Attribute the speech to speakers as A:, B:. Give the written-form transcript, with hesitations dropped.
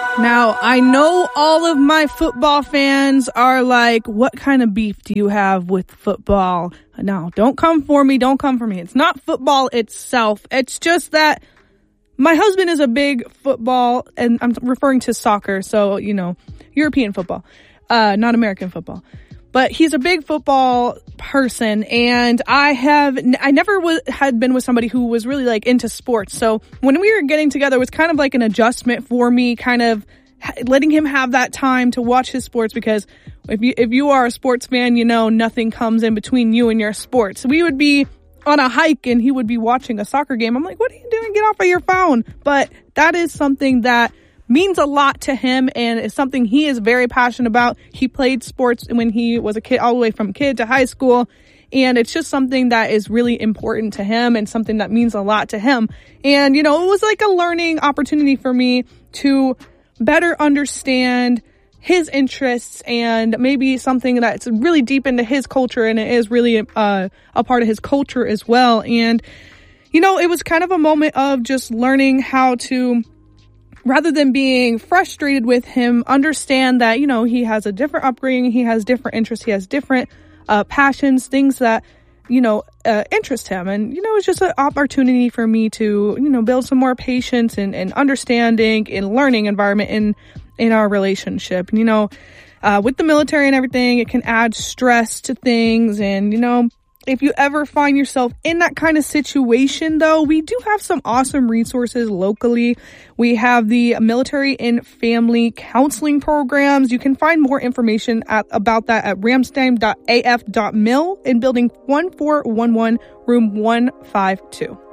A: Now, I know all of my football fans are like, what kind of beef do you have with football? No, don't come for me. Don't come for me. It's not football itself. It's just that my husband is a big football, and I'm referring to soccer. So, European football, not American football. But he's a big football person, and I never had been with somebody who was really like into sports. So when we were getting together, it was kind of like an adjustment for me, kind of letting him have that time to watch his sports, because if you are a sports fan, nothing comes in between you and your sports. We would be on a hike and he would be watching a soccer game. I'm like, what are you doing? Get off of your phone. But that is something that means a lot to him, and it's something he is very passionate about. He played sports when he was a kid, all the way from kid to high school. And it's just something that is really important to him and something that means a lot to him. And, it was like a learning opportunity for me to better understand his interests and maybe something that's really deep into his culture, and it is really a part of his culture as well. And, it was kind of a moment of just learning how to, rather than being frustrated with him, understand that, he has a different upbringing, he has different interests, he has different passions, things that, interest him. And, it's just an opportunity for me to, build some more patience and understanding and learning environment in our relationship. And, with the military and everything, it can add stress to things. And, if you ever find yourself in that kind of situation, though, we do have some awesome resources locally. We have the military and family counseling programs. You can find more information about that at ramstein.af.mil in building 1411, room 152.